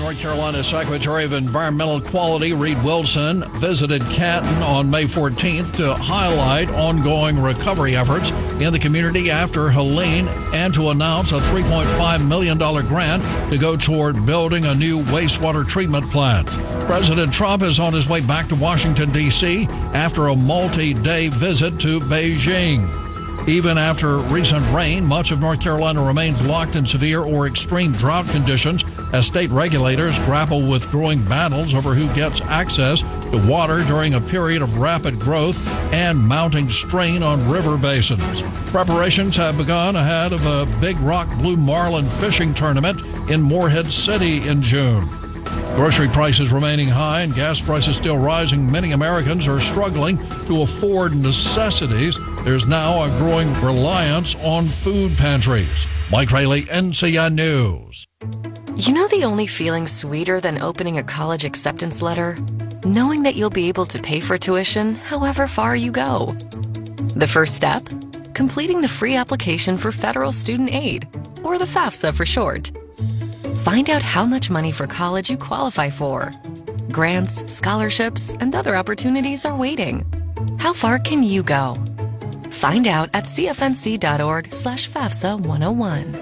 North Carolina Secretary of Environmental Quality Reed Wilson visited Canton on May 14th to highlight ongoing recovery efforts in the community after Helene and to announce a $3.5 million grant to go toward building a new wastewater treatment plant. President Trump is on his way back to Washington, D.C. after a multi-day visit to Beijing. Even after recent rain, much of North Carolina remains locked in severe or extreme drought conditions as state regulators grapple with growing battles over who gets access to water during a period of rapid growth and mounting strain on river basins. Preparations have begun ahead of a Big Rock Blue Marlin fishing tournament in Morehead City in June. Grocery prices remaining high and gas prices still rising, many Americans are struggling to afford necessities. There's now a growing reliance on food pantries. Mike Rayleigh, NCN News. You know the only feeling sweeter than opening a college acceptance letter? Knowing that you'll be able to pay for tuition however far you go. The first step? Completing the free application for federal student aid, or the FAFSA for short. Find out how much money for college you qualify for. Grants, scholarships, and other opportunities are waiting. How far can you go? Find out at cfnc.org/FAFSA 101.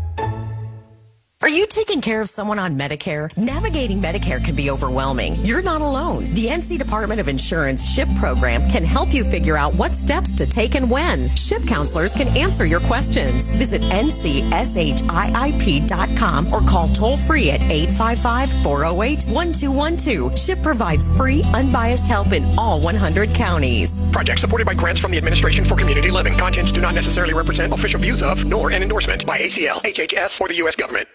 Are you taking care of someone on Medicare? Navigating Medicare can be overwhelming. You're not alone. The NC Department of Insurance SHIP program can help you figure out what steps to take and when. SHIP counselors can answer your questions. Visit ncshiip.com or call toll-free at 855-408-1212. SHIP provides free, unbiased help in all 100 counties. Project supported by grants from the Administration for Community Living. Contents do not necessarily represent official views of, nor an endorsement by ACL, HHS, or the U.S. government.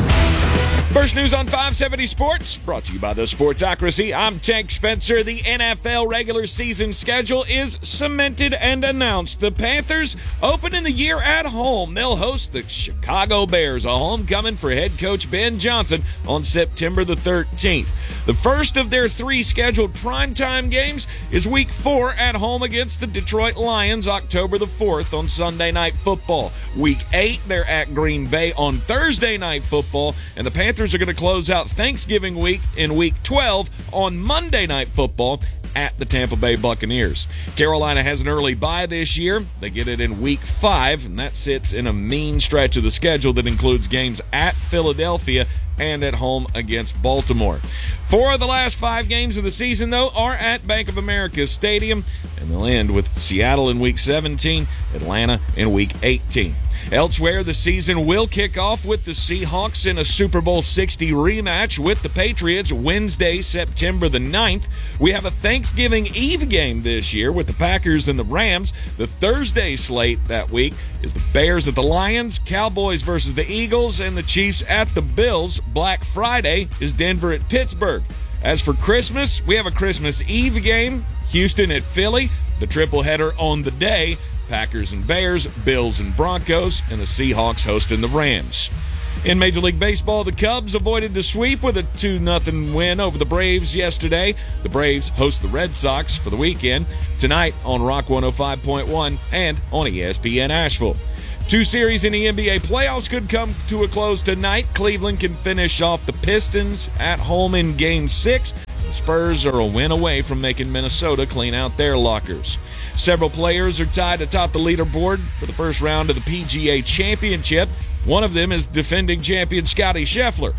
First news on 570 Sports, brought to you by the Sportsocracy. I'm Tank Spencer. The NFL regular season schedule is cemented and announced. The Panthers opening the year at home. They'll host the Chicago Bears, a homecoming for head coach Ben Johnson on September the 13th. The first of their 3 scheduled primetime games is Week 4 at home against the Detroit Lions, October the 4th on Sunday Night Football. Week 8, they're at Green Bay on Thursday Night Football, and the Panthers are going to close out Thanksgiving week in Week 12 on Monday Night Football at the Tampa Bay Buccaneers. Carolina has an early bye this year. They get it in Week 5, and that sits in a mean stretch of the schedule that includes games at Philadelphia and at home against Baltimore. 4 of the last 5 games of the season, though, are at Bank of America Stadium, and they'll end with Seattle in Week 17, Atlanta in Week 18. Elsewhere, the season will kick off with the Seahawks in a Super Bowl 60 rematch with the Patriots Wednesday, September the 9th. We have a Thanksgiving Eve game this year with the Packers and the Rams. The Thursday slate that week is the Bears at the Lions, Cowboys versus the Eagles, and the Chiefs at the Bills. Black Friday is Denver at Pittsburgh. As for Christmas, we have a Christmas Eve game, Houston at Philly, the triple header on the day, Packers and Bears, Bills and Broncos, and the Seahawks hosting the Rams. In Major League Baseball, the Cubs avoided the sweep with a 2-0 win over the Braves yesterday. The Braves host the Red Sox for the weekend tonight on Rock 105.1 and on ESPN Asheville. 2 series in the NBA playoffs could come to a close tonight. Cleveland can finish off the Pistons at home in Game 6. The Spurs are a win away from making Minnesota clean out their lockers. Several players are tied atop the leaderboard for the first round of the PGA Championship. One of them is defending champion Scottie Scheffler.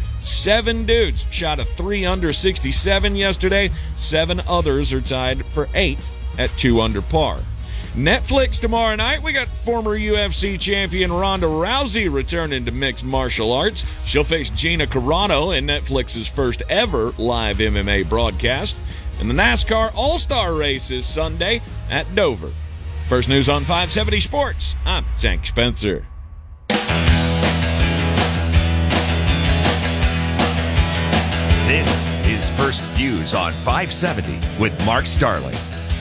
7 dudes shot a 3 under 67 yesterday. 7 others are tied for 8th at 2 under par. Netflix tomorrow night, we got former UFC champion Ronda Rousey returning to mixed martial arts. She'll face Gina Carano in Netflix's first ever live MMA broadcast. And the NASCAR All-Star Race is Sunday at Dover. First news on 570 Sports, I'm Tank Spencer. This is First News on 570 with Mark Starling.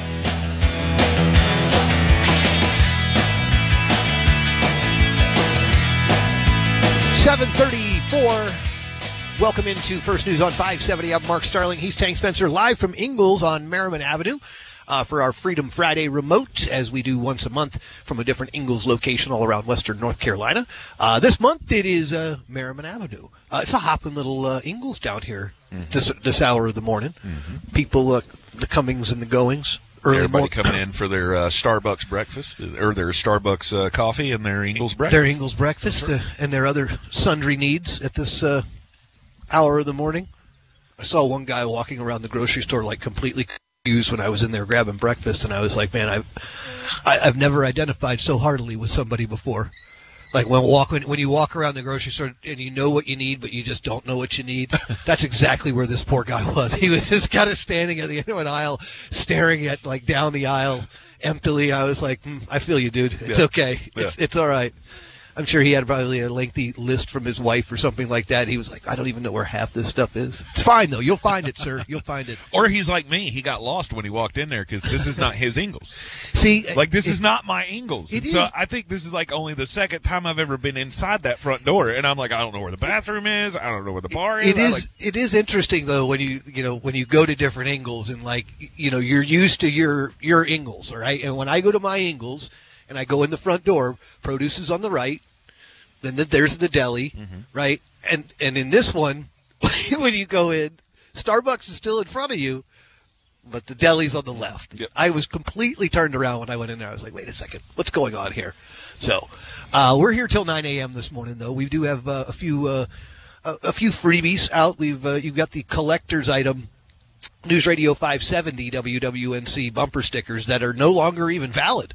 7:34. Welcome into First News on 570. I'm Mark Starling. He's Tank Spencer, live from Ingalls on Merriman Avenue. for our Freedom Friday remote, as we do once a month from a different Ingalls location all around western North Carolina. This month it is Merriman Avenue. It's a hopping little Ingalls down here this hour of the morning. People, the comings and the goings. Everybody coming in for their Starbucks breakfast, or their Starbucks coffee and their Ingalls breakfast. Their Ingalls breakfast and their other sundry needs at this hour of the morning. I saw one guy walking around the grocery store like completely confused when I was in there grabbing breakfast, and I was like, man, I've never identified so heartily with somebody before. Like when you walk around the grocery store and you know what you need, but you just don't know what you need. That's exactly where this poor guy was. He was just kind of standing at the end of an aisle, staring at like down the aisle emptily. I was like, I feel you, dude. It's okay. It's all right. I'm sure he had probably a lengthy list from his wife or something like that. He was like, I don't even know where half this stuff is. It's fine, though. You'll find it, sir. You'll find it. Or he's like me. He got lost when he walked in there because this is not his Ingalls. See, like this is not my Ingalls. So I think this is like only the second time I've ever been inside that front door, and I'm like, I don't know where the bathroom is. I don't know where the bar is. It is interesting though when you go to different Ingalls and like you're used to your Ingalls, all right. And when I go to my Ingalls and I go in the front door, produce is on the right. Then there's the deli, right? And in this one, when you go in, Starbucks is still in front of you, but the deli's on the left. Yep. I was completely turned around when I went in there. I was like, wait a second, what's going on here? So we're here till 9 a.m. this morning, though. We do have a few freebies out. You've got the collector's item News Radio 570 WWNC bumper stickers that are no longer even valid.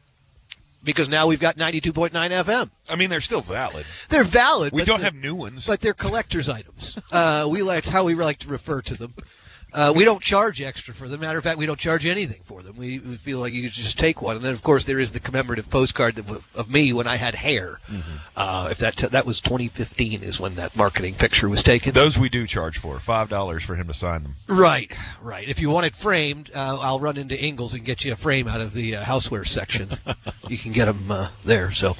Because now we've got 92.9 FM. I mean, they're still valid. They're valid. We don't have new ones. But they're collector's items. That's how we like to refer to them. We don't charge extra for them. Matter of fact, we don't charge anything for them. We feel like you could just take one. And then, of course, there is the commemorative postcard of me when I had hair. If that was 2015 is when that marketing picture was taken. Those we do charge for. $5 for him to sign them. Right. If you want it framed, I'll run into Ingalls and get you a frame out of the houseware section. You can get them there. So,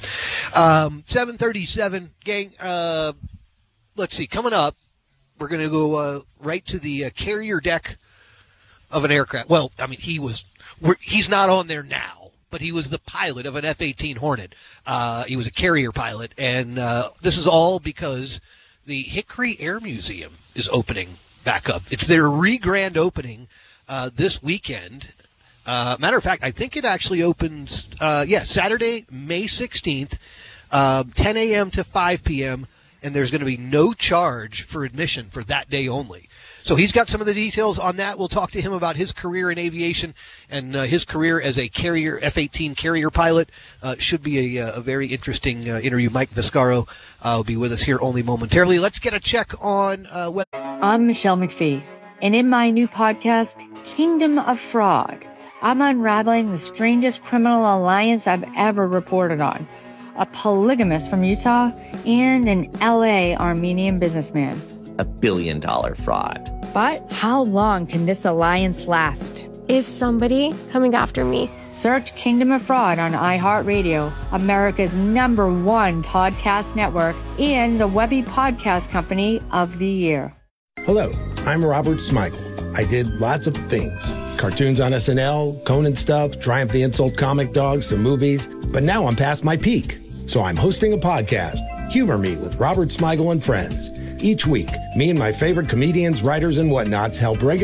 7:37, gang. Let's see. Coming up, we're going to go right to the carrier deck of an aircraft. Well, I mean, he's not on there now, but he was the pilot of an F-18 Hornet. He was a carrier pilot, and this is all because the Hickory Air Museum is opening back up. It's their re-grand opening this weekend. Matter of fact, I think it actually opens, Saturday, May 16th, 10 a.m. to 5 p.m., and there's going to be no charge for admission for that day only. So he's got some of the details on that. We'll talk to him about his career in aviation and his career as a carrier, F-18 carrier pilot. Should be a very interesting interview. Mike Viscaro will be with us here only momentarily. Let's get a check on what... I'm Michelle McPhee, and in my new podcast, Kingdom of Fraud, I'm unraveling the strangest criminal alliance I've ever reported on. A polygamist from Utah, and an LA Armenian businessman. $1 billion fraud. But how long can this alliance last? Is somebody coming after me? Search Kingdom of Fraud on iHeartRadio, America's #1 podcast network, and the Webby Podcast Company of the Year. Hello, I'm Robert Smigel. I did lots of things. Cartoons on SNL, Conan stuff, Triumph the Insult Comic Dog, some movies. But now I'm past my peak. So I'm hosting a podcast, Humor Me with Robert Smigel and Friends. Each week, me and my favorite comedians, writers, and whatnots help regular